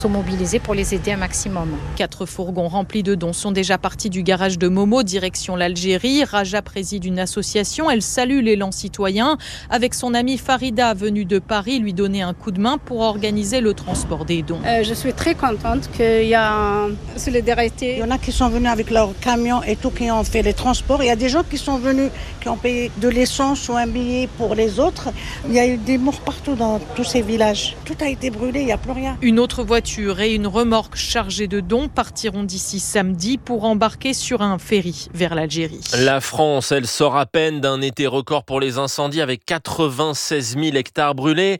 Sont mobilisés pour les aider un maximum. 4 fourgons remplis de dons sont déjà partis du garage de Momo, direction l'Algérie. Raja préside une association. Elle salue l'élan citoyen. Avec son amie Farida, venue de Paris, lui donner un coup de main pour organiser le transport des dons. Je suis très contente qu'il y a une solidarité. Il y en a qui sont venus avec leur camion et tout, qui ont fait les transports. Il y a des gens qui sont venus, qui ont payé de l'essence ou un billet pour les autres. Il y a eu des morts partout dans tous ces villages. Tout a été brûlé, il n'y a plus rien. Une autre voiture et une remorque chargée de dons partiront d'ici samedi pour embarquer sur un ferry vers l'Algérie. La France, elle sort à peine d'un été record pour les incendies avec 96 000 hectares brûlés.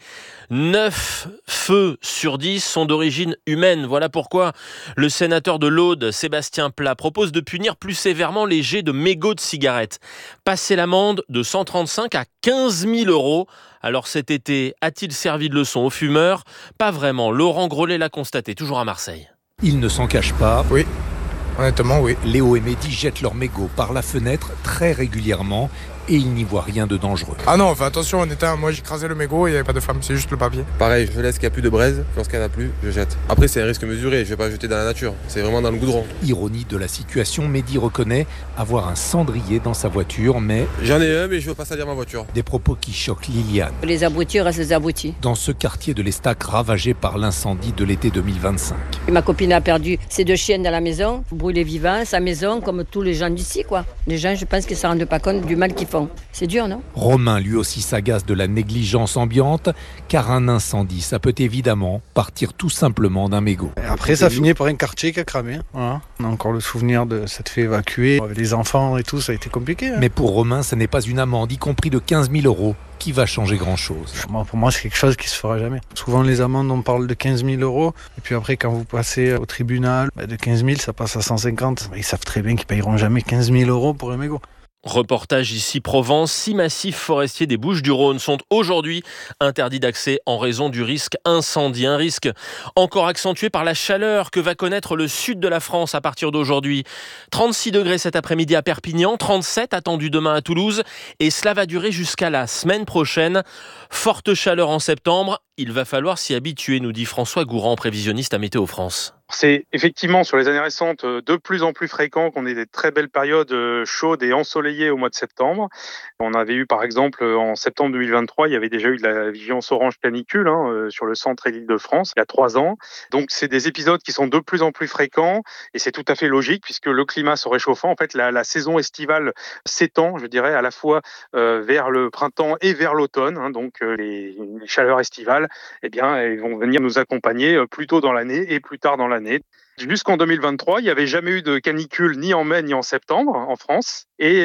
9 feux sur 10 sont d'origine humaine. Voilà pourquoi le sénateur de l'Aude, Sébastien Pla, propose de punir plus sévèrement les jets de mégots de cigarettes. Passer l'amende de 135 à 15 000 euros. Alors cet été, a-t-il servi de leçon aux fumeurs ? Pas vraiment. Laurent Grollet l'a constaté, toujours à Marseille. Ils ne s'en cachent pas. Oui, honnêtement, oui. Léo et Mehdi jettent leurs mégots par la fenêtre très régulièrement et ils n'y voient rien de dangereux. Ah non, enfin attention, moi j'ai crasé le mégot et il n'y avait pas de flamme, c'est juste le papier. Pareil, je laisse qu'il n'y a plus de braise, lorsqu'il n'y en a plus, je jette. Après c'est un risque mesuré, je ne vais pas jeter dans la nature, c'est vraiment dans le goudron. Ironie de la situation, Mehdi reconnaît avoir un cendrier dans sa voiture, mais... J'en ai un, mais je ne veux pas salir ma voiture. Des propos qui choquent Liliane. Les abrutis restent les abrutis. Dans ce quartier de l'Estac ravagé par l'incendie de l'été 2025. Et ma copine a perdu ses 2 chiennes dans la maison, brûlé vivant, sa maison, comme tous les gens d'ici, quoi. Les gens, je pense qu'ils ne se rendent pas compte du mal qu'ils font. C'est dur, non ? Romain, lui aussi, s'agace de la négligence ambiante, car un incendie, ça peut évidemment partir tout simplement d'un mégot. Et après, ça finit par un quartier qui a cramé. Voilà. On a encore le souvenir de s'être fait évacuer. Avec les enfants et tout, ça a été compliqué. Mais pour Romain, ce n'est pas une amende, y compris de 15 000 euros, qui va changer grand-chose. Pour moi, c'est quelque chose qui se fera jamais. Souvent, les amendes, on parle de 15 000 euros. Et puis après, quand vous passez au tribunal, de 15 000, ça passe à 150. Ils savent très bien qu'ils ne payeront jamais 15 000 euros pour un mégot. Reportage ici Provence. 6 massifs forestiers des Bouches-du-Rhône sont aujourd'hui interdits d'accès en raison du risque incendie. Un risque encore accentué par la chaleur que va connaître le sud de la France à partir d'aujourd'hui. 36 degrés cet après-midi à Perpignan, 37 attendus demain à Toulouse et cela va durer jusqu'à la semaine prochaine. Forte chaleur en septembre, il va falloir s'y habituer, nous dit François Gourand, prévisionniste à Météo France. C'est effectivement sur les années récentes de plus en plus fréquent qu'on ait des très belles périodes chaudes et ensoleillées au mois de septembre. On avait eu par exemple en septembre 2023, il y avait déjà eu de la vigilance orange canicule sur le centre et l'Île-de-France il y a 3 ans. Donc c'est des épisodes qui sont de plus en plus fréquents et c'est tout à fait logique puisque le climat se réchauffant, en fait la saison estivale s'étend, je dirais, à la fois vers le printemps et vers l'automne. Donc les chaleurs estivales, eh bien, elles vont venir nous accompagner plus tôt dans l'année et plus tard dans l'année. Jusqu'en 2023, il n'y avait jamais eu de canicule ni en mai ni en septembre en France. Et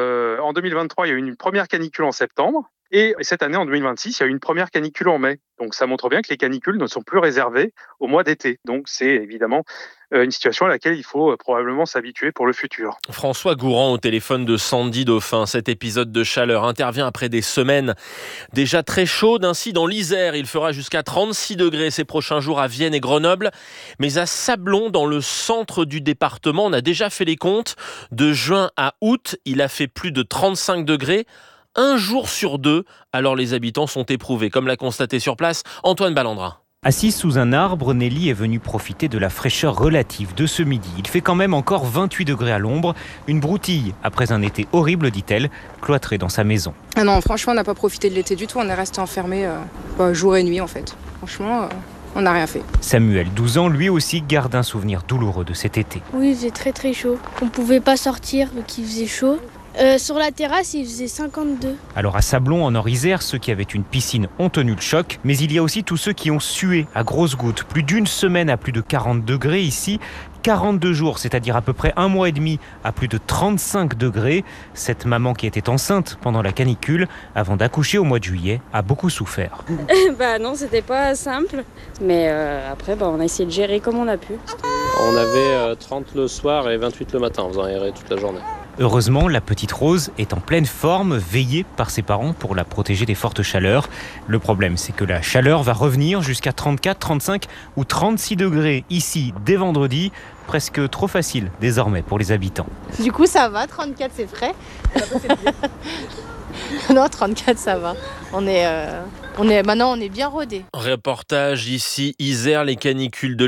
en 2023, il y a eu une première canicule en septembre. Et cette année, en 2026, il y a eu une première canicule en mai. Donc ça montre bien que les canicules ne sont plus réservées au mois d'été. Donc c'est évidemment une situation à laquelle il faut probablement s'habituer pour le futur. François Gourand au téléphone de Sandy Dauphin. Cet épisode de chaleur intervient après des semaines déjà très chaudes. Ainsi, dans l'Isère, il fera jusqu'à 36 degrés ces prochains jours à Vienne et Grenoble. Mais à Sablons, dans le centre du département, on a déjà fait les comptes. De juin à août, il a fait plus de 35 degrés. 1 jour sur 2, alors les habitants sont éprouvés, comme l'a constaté sur place Antoine Ballandrin. Assise sous un arbre, Nelly est venue profiter de la fraîcheur relative de ce midi. Il fait quand même encore 28 degrés à l'ombre. Une broutille après un été horrible, dit-elle, cloîtrée dans sa maison. Ah non, franchement, on n'a pas profité de l'été du tout. On est resté enfermés jour et nuit, en fait. Franchement, on n'a rien fait. Samuel, 12 ans, lui aussi garde un souvenir douloureux de cet été. Oui, il faisait très très chaud. On ne pouvait pas sortir, donc il faisait chaud. Sur la terrasse, il faisait 52. Alors à Sablons, en Nord-Isère, ceux qui avaient une piscine ont tenu le choc. Mais il y a aussi tous ceux qui ont sué à grosses gouttes. Plus d'1 semaine à plus de 40 degrés ici. 42 jours, c'est-à-dire à peu près 1 mois et demi à plus de 35 degrés. Cette maman qui était enceinte pendant la canicule, avant d'accoucher au mois de juillet, a beaucoup souffert. Non, c'était pas simple. Mais après, on a essayé de gérer comme on a pu. On avait 30 le soir et 28 le matin en faisant errer toute la journée. Heureusement, la petite Rose est en pleine forme, veillée par ses parents pour la protéger des fortes chaleurs. Le problème, c'est que la chaleur va revenir jusqu'à 34, 35 ou 36 degrés ici dès vendredi. Presque trop facile désormais pour les habitants. Du coup, ça va, 34 c'est frais. Non, 34 ça va. Maintenant on est bien rodés. Reportage ici Isère, les canicules de